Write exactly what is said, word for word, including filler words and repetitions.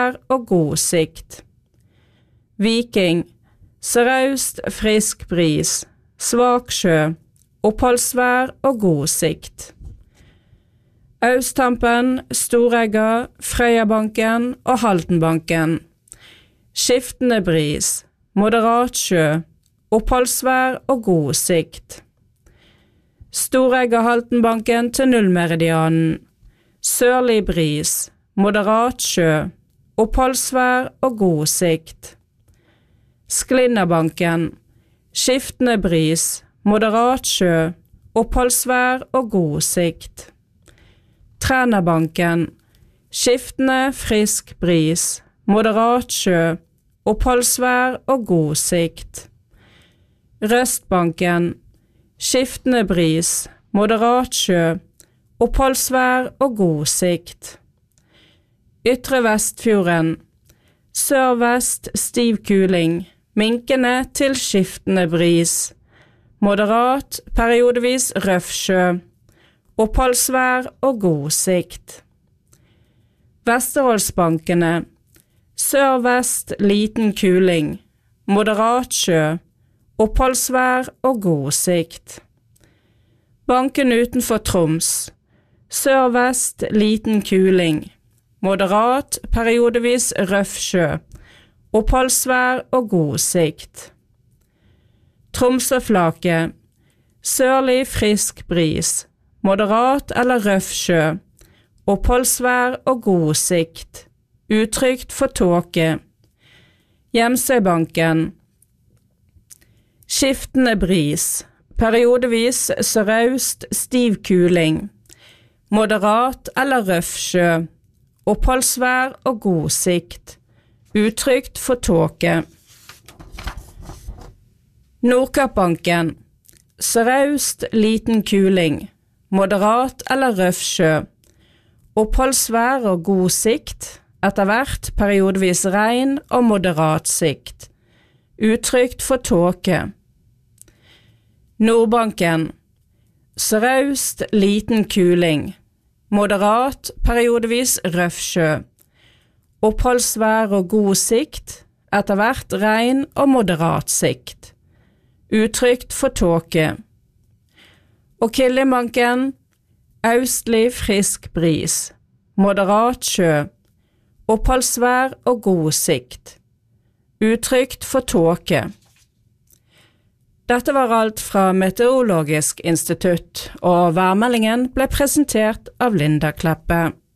oppholdsvær og god sikt. Viking, sørøst frisk bris, svak sjø, oppholdsvær og god sikt. Austhampen, Storegga, Frøyabanken og Haltenbanken. Skiftende bris, moderat sjø, oppholdsvær og god sikt. Storegga Haltenbanken til nullmeridianen. Sørlig bris, moderat sjø, oppholdsvær og god sikt. Sklinnabanken. Skiftende bris, moderat sjø, oppholdsvær og god sikt. Trænabanken. Skiftende frisk bris, moderat sjø, oppholdsvær og god sikt. Røstbanken. Skiftende bris, moderat sjø, oppholdsvær og god sikt. Ytre Vestfjorden. Sør-vest stiv kuling, minkende til skiftende bris. Moderat, periodevis røff sjø, oppholdsvær og god sikt. Vesterålsbankene. Sør-vest liten kuling, moderat sjø, oppholdsvær og god sikt. Banken utenfor Troms. Sør-vest liten kuling, moderat, periodevis røff sjø, oppholdsvær og god sikt. Tromsøflaket. Sørlig frisk bris, moderat eller røff sjø, oppholdsvær og god sikt, utrygt for tåke. Gjemsøybanken. Skiftende bris, periodevis sørøst stiv kuling, moderat eller røff sjø, oppholdsvær og god sikt, utrygt for tåke. Nordkappbanken. Sørøst liten kuling, moderat eller røff sjø, oppholdsvær og god sikt, etter hvert periodevis regn og moderat sikt, utrygt for tåke. Nordbanken. Sørøst liten kuling, moderat, periodevis røff sjø, oppholdsvær og god sikt, etter hvert regn og moderat sikt, utrygt for tåke. Og Kildebanken. Østlig frisk bris, moderat sjø, oppholdsvær og god sikt, utrygt for tåke. Dette var alt fra Meteorologisk institutt, og værmeldingen ble presentert av Linda Kleppe.